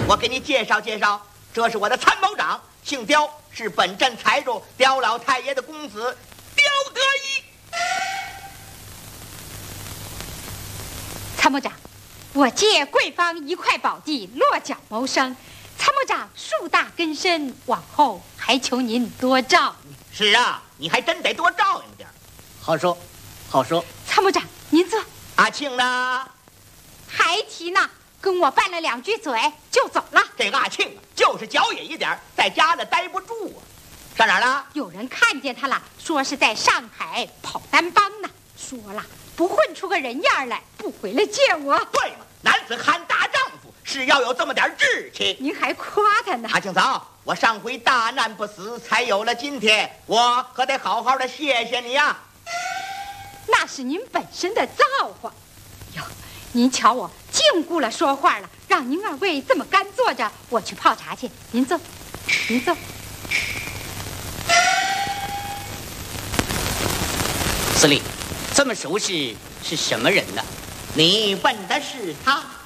我给你介绍介绍，这是我的参谋长，姓刁，是本镇财主刁老太爷的公子刁德一。 参谋长，我借贵方一块宝地落脚谋生，参谋长树大根深，往后还求您多照应。 是啊，你还真得多照应点。好说，好说。 参谋长，您坐。 阿庆呢？ 还提呢，跟我拌了2句嘴就走了。 这个阿庆啊，就是脚野一点，在家里待不住啊。上哪儿了？ 有人看见他了，说是在上海跑单帮呢。说了不混出个人样来，不回来见我。 对嘛，男子汉大丈夫是要有这么点志气。 您还夸他呢。 阿庆嫂，我上回大难不死，才有了今天，我可得好好的谢谢你呀。 那是您本身的造化。哟，您瞧我净顾了说话了，让您2位这么干坐着，我去泡茶去。您坐，您坐。 司令，这么熟识是什么人呢？ 你问的是他。